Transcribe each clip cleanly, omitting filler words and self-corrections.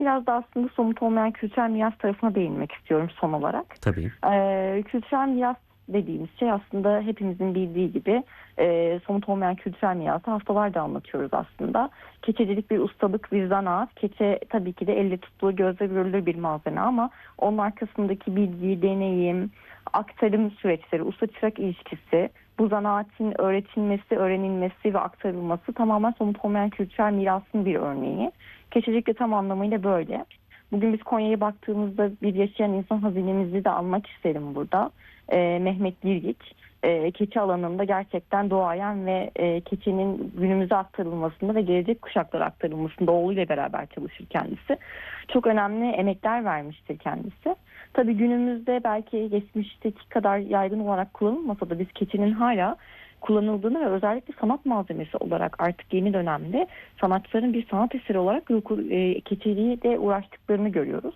Biraz da aslında somut olmayan kültürel miras tarafına değinmek istiyorum son olarak. Tabii. Kültürel miras dediğimiz şey aslında hepimizin bildiği gibi somut olmayan kültürel mirası haftalarca anlatıyoruz aslında. Keçecilik bir ustalık, bir zanaat. Keçe tabii ki de elle tutulur, gözle görülür bir malzeme ama onun arkasındaki bilgi, deneyim, aktarım süreçleri, usta çırak ilişkisi, bu zanaatin öğretilmesi, öğrenilmesi ve aktarılması tamamen somut olmayan kültürel mirasın bir örneği. Keçecilik de tam anlamıyla böyle. Bugün biz Konya'ya baktığımızda bir yaşayan insan hazinemizi de anmak isterim burada. Mehmet Dirgik, keçi alanında gerçekten doğayan ve keçinin günümüze aktarılmasında ve gelecek kuşaklara aktarılmasında oğluyla beraber çalışır kendisi. Çok önemli emekler vermiştir kendisi. Tabii günümüzde belki geçmişteki kadar yaygın olarak kullanılmasa da biz keçinin hala kullanıldığını ve özellikle sanat malzemesi olarak artık yeni dönemde sanatçıların bir sanat eseri olarak keçiliği de uğraştıklarını görüyoruz.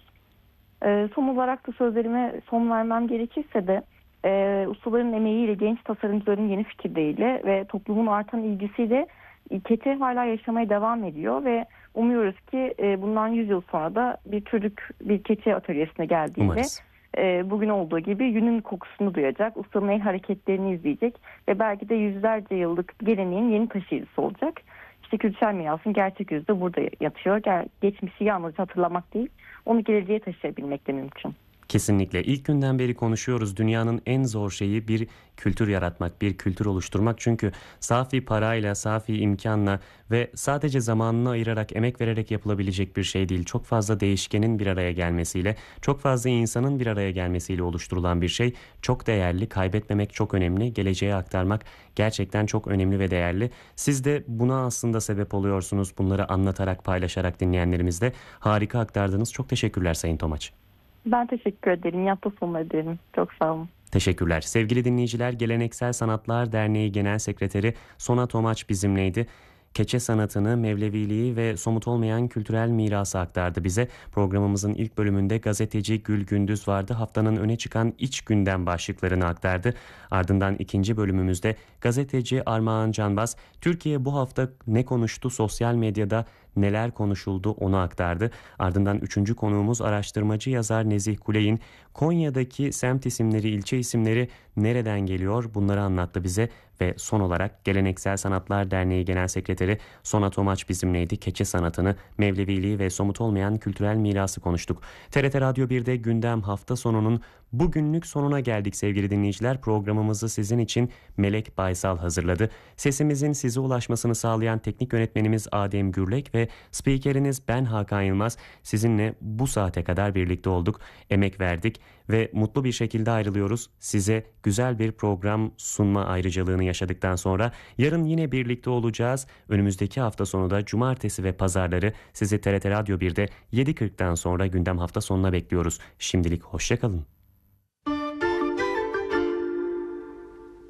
Son olarak da sözlerime son vermem gerekirse de ustaların emeğiyle, genç tasarımcıların yeni fikirleriyle ve toplumun artan ilgisiyle keçi hala yaşamaya devam ediyor ve umuyoruz ki bundan 100 yıl sonra da bir çocuk bir keçi atölyesine geldiğinde Umarız. bugün olduğu gibi yünün kokusunu duyacak, ustanın el hareketlerini izleyecek ve belki de yüzlerce yıllık geleneğin yeni taşıyıcısı olacak. İşte kültürel mirasın gerçek yüzü de burada yatıyor. Geçmişi yalnızca hatırlamak değil, onu geleceğe taşıyabilmek de mümkün. Kesinlikle. İlk günden beri konuşuyoruz. Dünyanın en zor şeyi bir kültür yaratmak, bir kültür oluşturmak. Çünkü safi parayla, safi imkanla ve sadece zamanını ayırarak, emek vererek yapılabilecek bir şey değil. Çok fazla değişkenin bir araya gelmesiyle, çok fazla insanın bir araya gelmesiyle oluşturulan bir şey. Çok değerli, kaybetmemek çok önemli. Geleceğe aktarmak gerçekten çok önemli ve değerli. Siz de buna aslında sebep oluyorsunuz. Bunları anlatarak, paylaşarak dinleyenlerimizle harika aktardınız. Çok teşekkürler Sayın Tomaç. Ben teşekkür ederim. İyi hafta sonları dilerim. Çok sağ olun. Teşekkürler. Sevgili dinleyiciler, Geleneksel Sanatlar Derneği Genel Sekreteri Sona Tomaç bizimleydi. Keçe sanatını, Mevleviliği ve somut olmayan kültürel mirası aktardı bize. Programımızın ilk bölümünde gazeteci Gül Gündüz vardı. Haftanın öne çıkan iç gündem başlıklarını aktardı. Ardından ikinci bölümümüzde gazeteci Armağan Canbaz, Türkiye bu hafta ne konuştu, sosyal medyada neler konuşuldu onu aktardı. Ardından üçüncü konuğumuz araştırmacı yazar Nezih Kuley'in Konya'daki semt isimleri, ilçe isimleri nereden geliyor bunları anlattı bize. Ve son olarak Geleneksel Sanatlar Derneği Genel Sekreteri Sona Tomaç bizimleydi. Keçe sanatını, Mevleviliği ve somut olmayan kültürel mirası konuştuk. TRT Radyo 1'de gündem hafta sonunun bugünlük sonuna geldik sevgili dinleyiciler. Programımızı sizin için Melek Baysal hazırladı. Sesimizin size ulaşmasını sağlayan teknik yönetmenimiz Adem Gürlek ve spikeriniz ben Hakan Yılmaz. Sizinle bu saate kadar birlikte olduk, emek verdik ve mutlu bir şekilde ayrılıyoruz. Size güzel bir program sunma ayrıcalığını yaşadıktan sonra yarın yine birlikte olacağız. Önümüzdeki hafta sonu da cumartesi ve pazarları sizi TRT Radyo 1'de 7.40'dan sonra gündem hafta sonuna bekliyoruz. Şimdilik hoşça kalın.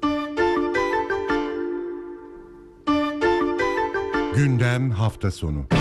Gündem hafta sonu.